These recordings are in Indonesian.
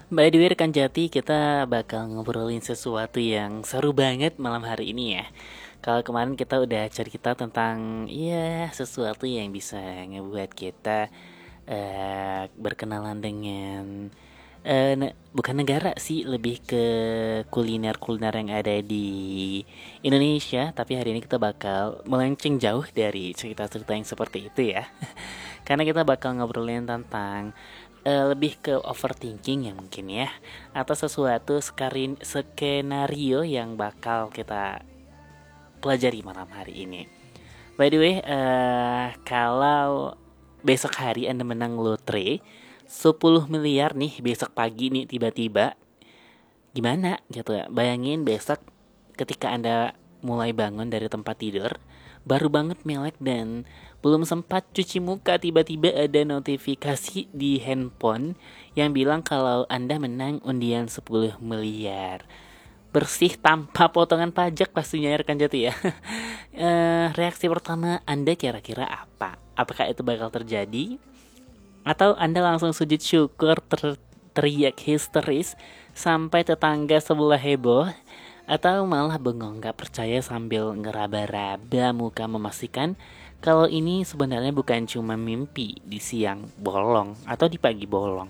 By the way rekan Jati, kita bakal ngobrolin sesuatu yang seru banget malam hari ini ya. Kalau kemarin kita udah cerita tentang ya sesuatu yang bisa ngebuat kita berkenalan dengan bukan negara sih, lebih ke kuliner-kuliner yang ada di Indonesia. Tapi hari ini kita bakal melenceng jauh dari cerita-cerita yang seperti itu ya. Karena kita bakal ngobrolin tentang lebih ke overthinking ya mungkin ya, atau sesuatu skenario yang bakal kita pelajari malam hari ini. By the way, kalau besok hari Anda menang lotre 10 miliar nih besok pagi nih tiba-tiba, gimana gitu ya? Bayangin besok ketika Anda mulai bangun dari tempat tidur, baru banget melek dan belum sempat cuci muka, tiba-tiba ada notifikasi di handphone yang bilang kalau Anda menang undian 10 miliar. Bersih tanpa potongan pajak pastinya ya rekan Jati ya. Reaksi pertama Anda kira-kira apa? Apakah itu bakal terjadi? Atau Anda langsung sujud syukur teriak histeris sampai tetangga sebelah heboh? Atau malah bengong gak percaya sambil ngeraba-raba muka memastikan kalau ini sebenarnya bukan cuma mimpi di siang bolong atau di pagi bolong?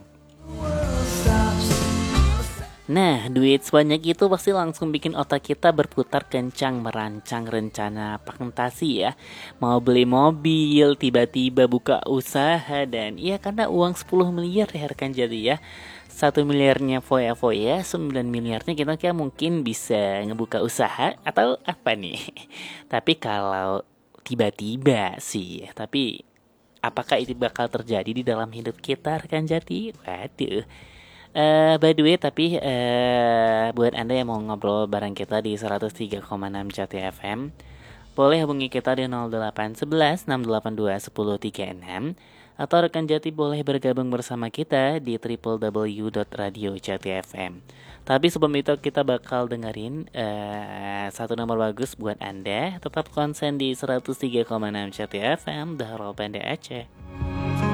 Nah, duit sebanyak itu pasti langsung bikin otak kita berputar kencang merancang rencana fantasi ya. Mau beli mobil, tiba-tiba buka usaha dan ya karena uang 10 miliar ya rekan jadi ya. 1 miliarnya foya-foya, 9 miliarnya kita kayak mungkin bisa ngebuka usaha atau apa nih. Tapi kalau tiba-tiba sih, tapi apakah itu bakal terjadi di dalam hidup kita rekan jati? Waduh. By the way, tapi buat Anda yang mau ngobrol bareng kita di 103,6 Jati FM, boleh hubungi kita di 0811 682 1036 atau rekan Jati boleh bergabung bersama kita di www.radiojati.fm. Tapi sebelum itu kita bakal dengerin satu nomor bagus buat Anda. Tetap konsen di 103,6 Jati FM, Dahro Banda Aceh.